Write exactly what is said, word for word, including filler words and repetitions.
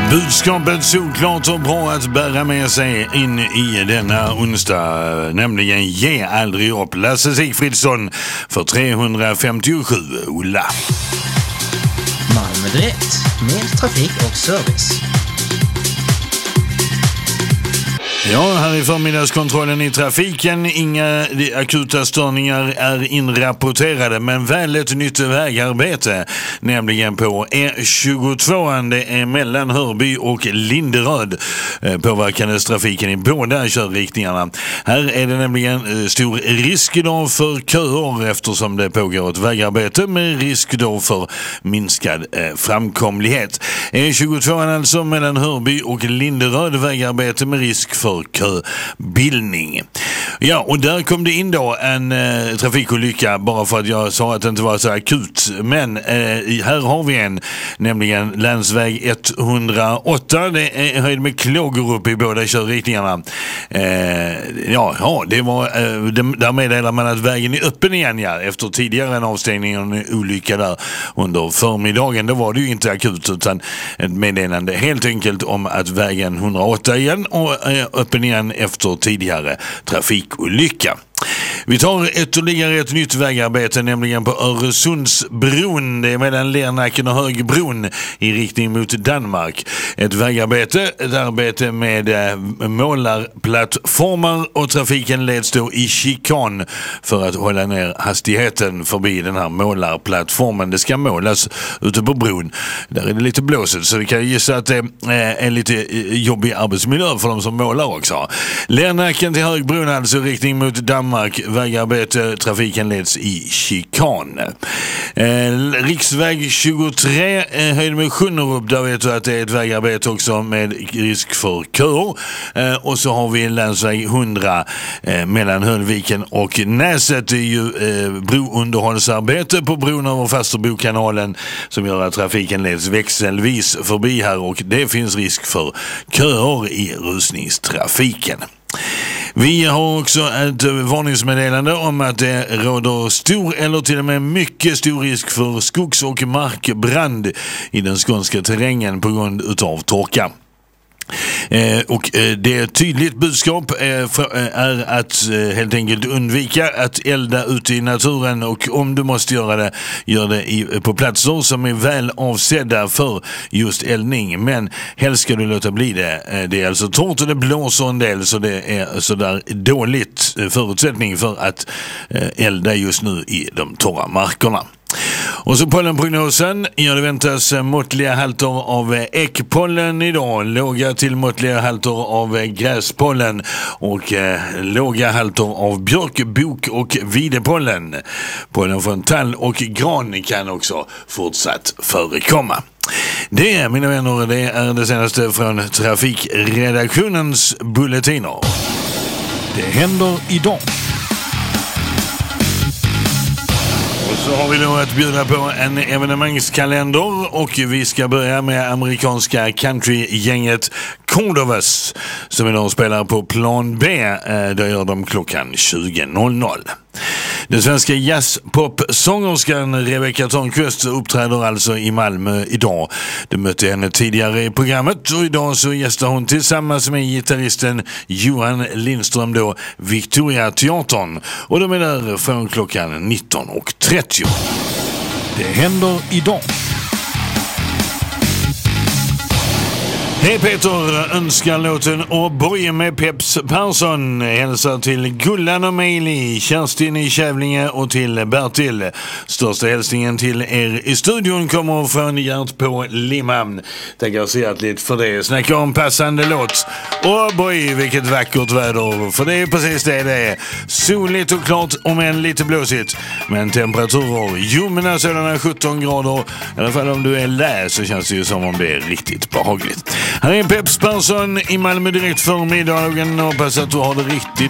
Budskapet såklart och bra att bära med sig in i denna onsdag, nämligen ge aldrig upp. Lasse Sigfridsson för trehundrafemtiosju. Ola. Malmö Direkt med trafik och service. Ja, här i förmiddagskontrollen i trafiken. Inga akuta störningar är inrapporterade, men väl ett nytt vägarbete, nämligen på E tjugotvå. Det är mellan Hörby och Linderöd. Påverkandes trafiken i båda körriktningarna. Här är det nämligen stor risk idag för köer eftersom det pågår ett vägarbete med risk då för minskad framkomlighet. E tjugotvå alltså mellan Hörby och Linderöd, vägarbete med risk för köbildning. Ja, och där kom det in då en eh, trafikolycka, bara för att jag sa att det inte var så akut. Men eh, här har vi en, nämligen länsväg etthundraåtta. Det är höjd med Klågerup i båda körriktningarna. Eh, ja, ja, det var eh, det, där meddelar man att vägen är öppen igen, ja, efter tidigare en avstängning och en olycka där under förmiddagen. Då var det ju inte akut utan ett meddelande helt enkelt om att vägen etthundraåtta igen och eh, öppen igen efter tidigare trafikolycka. Vi tar ytterligare ett nytt vägarbete, nämligen på Öresundsbron. Det är mellan Lernacken och Högbron i riktning mot Danmark. Ett vägarbete, ett arbete med eh, målarplattformar, och trafiken leds då i chikan för att hålla ner hastigheten förbi den här målarplattformen. Det ska målas ute på bron. Där är det lite blåsigt, så det kan gissa att det är en lite jobbig arbetsmiljö för de som målar också. Lernacken till Högbron, alltså riktning mot Danmark. Vägarbete, trafiken leds i chikan. Eh, riksväg tjugotre, eh, höjd med Sjunnerup, där vet du att det är ett vägarbete också med risk för köer. Eh, och så har vi en länsväg hundra eh, mellan Höllviken och Näset. Det är ju eh, brounderhållsarbete på bron över Fasterbokanalen som gör att trafiken leds växelvis förbi här, och det finns risk för köer i rusningstrafiken. Vi har också ett varningsmeddelande om att det råder stor eller till och med mycket stor risk för skogs- och markbrand i den skånska terrängen på grund utav torka. Eh, och eh, det är ett tydligt budskap eh, för, eh, är att eh, helt enkelt undvika att elda ute i naturen, och om du måste göra det, gör det i, på platser som är väl avsedda för just eldning, men helst ska du låta bli det. Eh, det är alltså torrt och det blåser en del, så det är sådär dåligt eh, förutsättning för att eh, elda just nu i de torra markerna. Och så pollenprognosen. Ja, det väntas måttliga halter av ekpollen idag, låga till måttliga halter av gräspollen och eh, låga halter av björk, bok och videpollen. Pollen från tall och gran kan också fortsatt förekomma. Det, mina vänner, det är det senaste från trafikredaktionens bulletiner. Det händer idag. Så har vi då att bjuda på en evenemangskalender, och vi ska börja med amerikanska countrygänget Cordovas som idag spelar på plan B. Där gör de klockan tjugo noll noll. Den svenska jazzpop-sångerskan Rebecca Törnqvist uppträder alltså i Malmö idag. Du mötte henne tidigare i programmet, och idag så gästar hon tillsammans med gitarristen Johan Lindström då Victoria Teatern, och de är där från klockan nitton trettio. Det händer idag. Hej Peter, önskar låten Och Boy med Peps Persson. Hälsar till Gullan och Meili, Kerstin i Kävlinge och till Bertil. Största hälsningen till er i studion kommer från Gert på Limhamn. Tackar så hjärtligt för det. Snacka om passande låt. Oh boy, vilket vackert väder. För det är precis det det är. Soligt och klart, om än lite blåsigt. Men temperaturer, ljumna sådana sjutton grader. I alla fall om du är lä så känns det ju som om det är riktigt behagligt. Här är Peps Persson i Malmö Direkt förmiddagen. Hoppas att du har det riktigt